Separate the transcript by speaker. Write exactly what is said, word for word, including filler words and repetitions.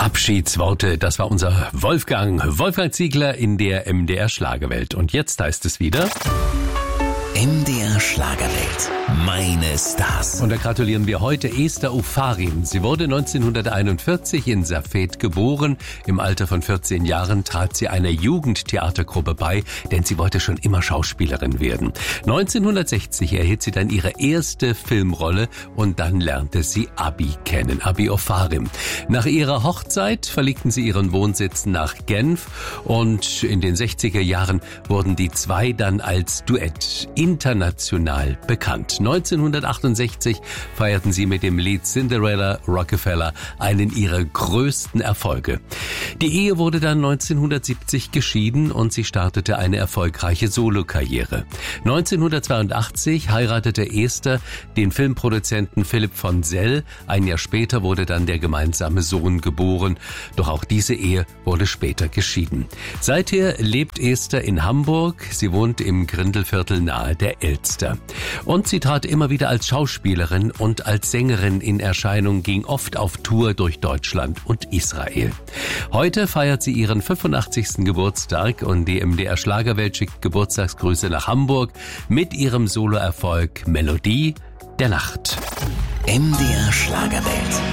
Speaker 1: Abschiedsworte, das war unser Wolfgang, Wolfgang Ziegler in der M D R Schlagerwelt. Und jetzt heißt es wieder...
Speaker 2: M D R Schlagerwelt. Meine Stars.
Speaker 1: Und da gratulieren wir heute Esther Ofarim. Sie wurde neunzehnhunderteinundvierzig in Safed geboren. Im Alter von vierzehn Jahren trat sie einer Jugendtheatergruppe bei, denn sie wollte schon immer Schauspielerin werden. neunzehnhundertsechzig erhielt sie dann ihre erste Filmrolle und dann lernte sie Abi kennen, Abi Ofarim. Nach ihrer Hochzeit verlegten sie ihren Wohnsitz nach Genf und in den sechziger Jahren wurden die zwei dann als Duett international bekannt. neunzehnhundertachtundsechzig feierten sie mit dem Lied Cinderella Rockefeller einen ihrer größten Erfolge. Die Ehe wurde dann neunzehnhundertsiebzig geschieden und sie startete eine erfolgreiche Solokarriere. neunzehnhundertzweiundachtzig heiratete Esther den Filmproduzenten Philipp von Sell. Ein Jahr später wurde dann der gemeinsame Sohn geboren. Doch auch diese Ehe wurde später geschieden. Seither lebt Esther in Hamburg. Sie wohnt im Grindelviertel nahe der Elster. Und sie trat immer wieder als Schauspielerin und als Sängerin in Erscheinung, ging oft auf Tour durch Deutschland und Israel. Heute feiert sie ihren fünfundachtzigsten Geburtstag und die M D R Schlagerwelt schickt Geburtstagsgrüße nach Hamburg mit ihrem Soloerfolg Melodie der Nacht.
Speaker 2: M D R Schlagerwelt.